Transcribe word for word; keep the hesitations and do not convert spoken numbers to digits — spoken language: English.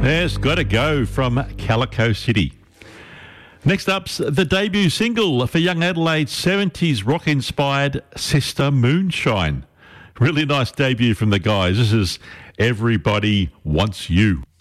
There's Gotta Go from Calico City. Next up's the debut single for Young Adelaide's seventies rock-inspired Sister Moonshine. Really nice debut from the guys. This is Everybody Wants You.